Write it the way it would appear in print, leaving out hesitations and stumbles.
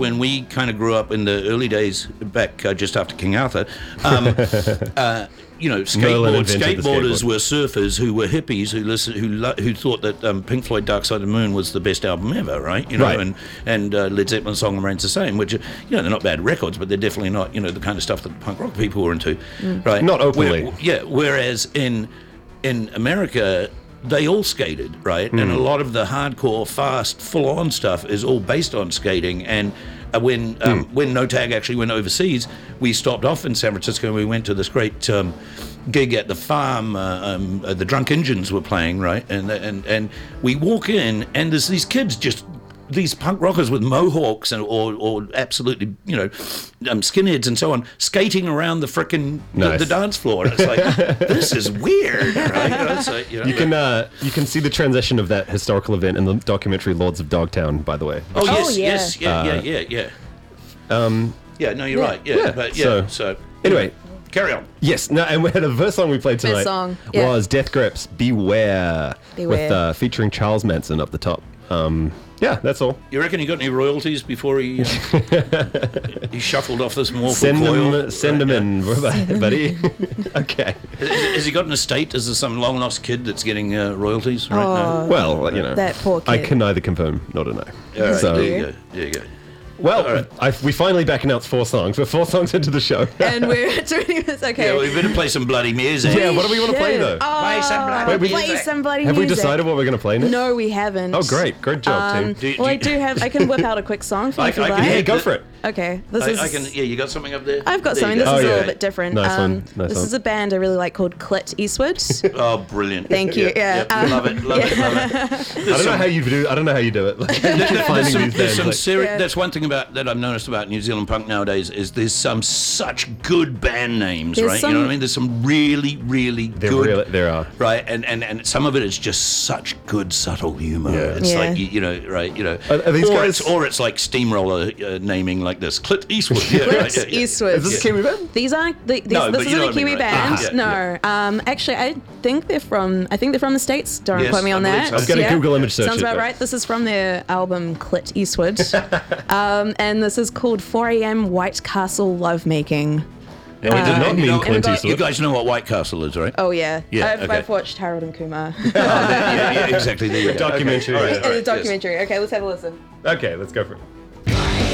when we kind of grew up in the early days back just after King Arthur, skateboarders were surfers who were hippies who thought that Pink Floyd Dark Side of the Moon was the best album ever, right? And Led Zeppelin's Song Remains the Same, which they're not bad records, but they're definitely not the kind of stuff that punk rock people were into, right? Not openly. Whereas in America, they all skated, right? And a lot of the hardcore, fast, full-on stuff is all based on skating. And when No Tag actually went overseas, we stopped off in San Francisco and we went to this great gig at the farm. The Drunk Engines were playing, right? And we walk in and there's these kids these punk rockers with mohawks or absolutely, skinheads and so on, skating around the frickin' the dance floor. And it's like, this is weird, right? You can see the transition of that historical event in the documentary Lords of Dogtown, by the way. Yes. Yeah, no, you're right. Yeah, but so anyway. Carry on. Yes, and the first song we played tonight was Death Grips, Beware. with featuring Charles Manson up the top. Yeah, that's all. You reckon he got any royalties before he he shuffled off this mortal coil? Send them in, buddy. Okay. Has he got an estate? Is there some long-lost kid that's getting royalties right now? Well, that poor kid. I can neither confirm nor deny. All right, so, there you go. Well, we finally back announced 4 songs. We're 4 songs into the show. And we're 20 minutes, okay. Yeah, we better play some bloody music. Yeah, what do we want to play, though? Play some bloody music. Have we decided what we're going to play next? No, we haven't. Oh, great. Good job, team. I can whip out a quick song for you if you like. Yeah, go for it. Okay. You got something up there? I've got something. This is a little bit different. Nice one. This is a band I really like called Clint Eastwood. Oh, brilliant. Thank you. Yeah. Love it. I don't know how you do it. That's one thing that I've noticed about New Zealand punk nowadays is there's some such good band names, right? You know what I mean? There's some really, really good. There are. Right, and some of it is just such good subtle humor. Yeah. It's like Are these guys? Or it's like steamroller naming like this, Clint Eastwood. Clint Eastwood. Is this a Kiwi band? These aren't. This isn't a Kiwi band. No. Actually, I think they're from the States. Don't quote me on that. So. I'm getting Google image search. Sounds about right. This is from their album Clint Eastwood, and this is called 4 a.m. White Castle Lovemaking. We did not mean Clint Eastwood. You guys know what White Castle is, right? Oh yeah. Yeah. I've watched Harold and Kumar. Yeah, exactly. There you go. Documentary. Okay. All right, The documentary. Yes. Okay, let's have a listen. Okay, let's go for it.